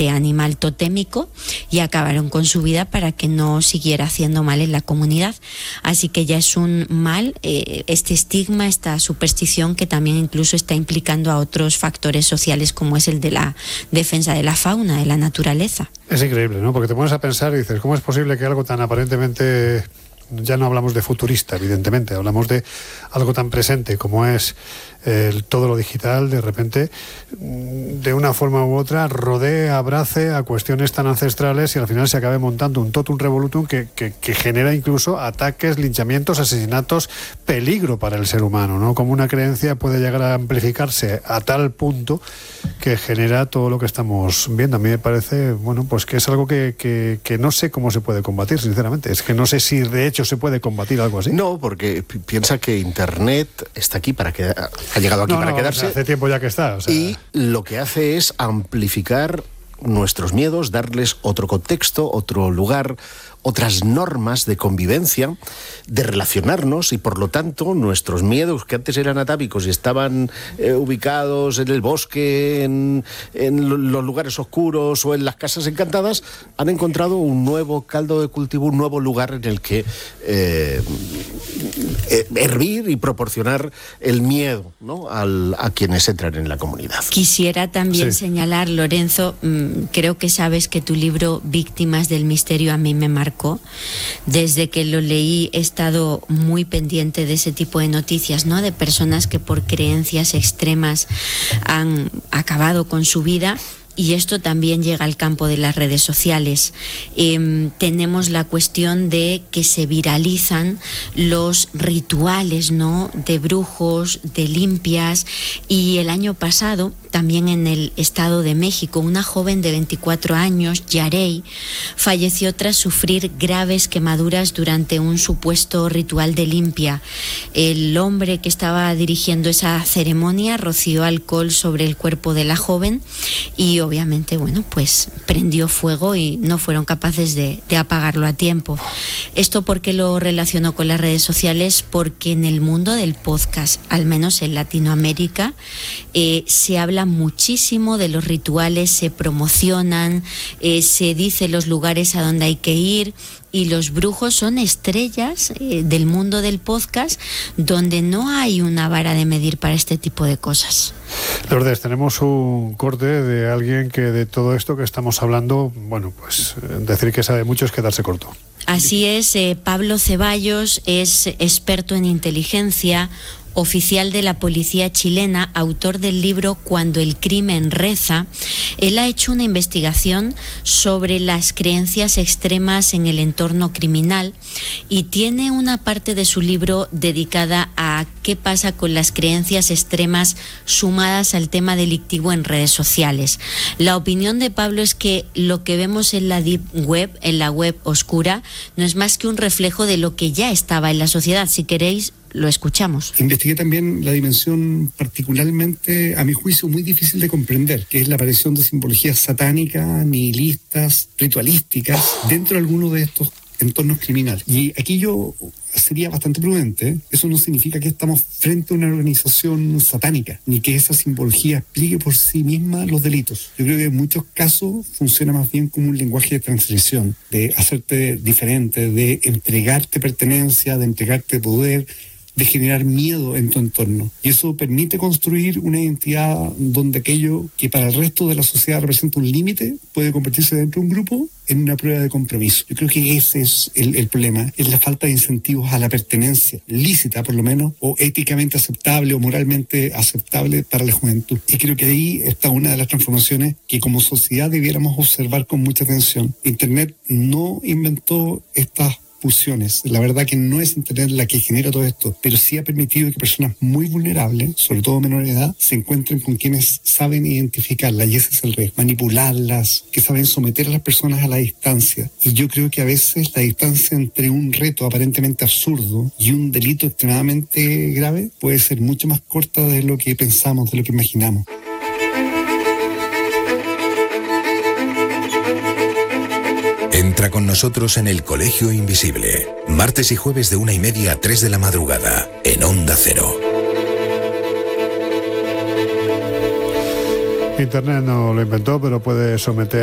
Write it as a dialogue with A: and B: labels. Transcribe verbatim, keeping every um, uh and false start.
A: este animal totémico y acabaron con su vida para que no siguiera haciendo mal en la comunidad. Así que ya es un mal, eh, este estigma, esta superstición que también incluso está implicando a otros factores sociales como es el de la defensa de la fauna, de la naturaleza.
B: Es increíble, ¿no? Porque te pones a pensar y dices, ¿cómo es posible que algo tan aparentemente... Ya no hablamos de futurista, evidentemente, hablamos de algo tan presente como es el, todo lo digital, de repente, de una forma u otra, rodee, abrace a cuestiones tan ancestrales y al final se acabe montando un totum revolutum que, que, que genera incluso ataques, linchamientos, asesinatos, peligro para el ser humano, ¿no? Como una creencia puede llegar a amplificarse a tal punto que genera todo lo que estamos viendo. A mí me parece, bueno, pues que es algo que, que, que no sé cómo se puede combatir, sinceramente. Es que no sé si de hecho se puede combatir algo así.
C: No, porque p- piensa que Internet está aquí para que ha llegado aquí
B: no,
C: para
B: no,
C: quedarse.
B: O sea, hace tiempo ya que está. O sea...
C: Y lo que hace es amplificar nuestros miedos, darles otro contexto, otro lugar, otras normas de convivencia, de relacionarnos, y por lo tanto nuestros miedos, que antes eran atávicos y estaban eh, ubicados en el bosque, en, en los lugares oscuros o en las casas encantadas, han encontrado un nuevo caldo de cultivo, un nuevo lugar en el que eh, eh, hervir y proporcionar el miedo, ¿no?, Al, a quienes entran en la comunidad.
A: Quisiera también
B: sí.
A: señalar, Lorenzo, mmm, creo que sabes que tu libro Víctimas del Misterio a mí me marcó. Desde que lo leí he estado muy pendiente de ese tipo de noticias, ¿no?, de personas que por creencias extremas han acabado con su vida. Y esto también llega al campo de las redes sociales. Eh, tenemos la cuestión de que se viralizan los rituales, ¿no?, de brujos, de limpias. Y el año pasado, también en el Estado de México, una joven de veinticuatro años, Yarey, falleció tras sufrir graves quemaduras durante un supuesto ritual de limpia. El hombre que estaba dirigiendo esa ceremonia roció alcohol sobre el cuerpo de la joven y obviamente, bueno, pues prendió fuego y no fueron capaces de, de apagarlo a tiempo. ¿Esto por qué lo relaciono con las redes sociales? Porque en el mundo del podcast, al menos en Latinoamérica, eh, se habla muchísimo de los rituales, se promocionan, eh, se dice los lugares a donde hay que ir. Y los brujos son estrellas eh, del mundo del podcast, donde no hay una vara de medir para este tipo de cosas.
B: Lourdes, tenemos un corte de alguien que de todo esto que estamos hablando, bueno, pues decir que sabe mucho es quedarse corto.
A: Así es, eh, Pablo Ceballos es experto en inteligencia, oficial de la policía chilena, autor del libro Cuando el crimen reza. Él ha hecho una investigación sobre las creencias extremas en el entorno criminal y tiene una parte de su libro dedicada a qué pasa con las creencias extremas sumadas al tema delictivo en redes sociales. La opinión de Pablo es que lo que vemos en la deep web, en la web oscura, no es más que un reflejo de lo que ya estaba en la sociedad. Si queréis, lo escuchamos.
D: Investigué también la dimensión particularmente, a mi juicio, muy difícil de comprender, que es la aparición de simbologías satánicas, nihilistas, ritualísticas, dentro de algunos de estos entornos criminales. Y aquí yo sería bastante prudente. Eso no significa que estamos frente a una organización satánica, ni que esa simbología explique por sí misma los delitos. Yo creo que en muchos casos funciona más bien como un lenguaje de transgresión, de hacerte diferente, de entregarte pertenencia, de entregarte poder, de generar miedo en tu entorno. Y eso permite construir una identidad donde aquello que para el resto de la sociedad representa un límite puede convertirse dentro de un grupo en una prueba de compromiso. Yo creo que ese es el, el problema, es la falta de incentivos a la pertenencia, lícita por lo menos, o éticamente aceptable o moralmente aceptable para la juventud. Y creo que ahí está una de las transformaciones que como sociedad debiéramos observar con mucha atención. Internet no inventó estas pulsiones. La verdad que no es Internet la que genera todo esto, pero sí ha permitido que personas muy vulnerables, sobre todo menores de edad, se encuentren con quienes saben identificarlas, y ese es el riesgo, manipularlas, que saben someter a las personas a la distancia. Y yo creo que a veces la distancia entre un reto aparentemente absurdo y un delito extremadamente grave puede ser mucho más corta de lo que pensamos, de lo que imaginamos.
E: Entra con nosotros en el Colegio Invisible, martes y jueves de una y media a tres de la madrugada, en Onda Cero.
B: Internet no lo inventó, pero puede someter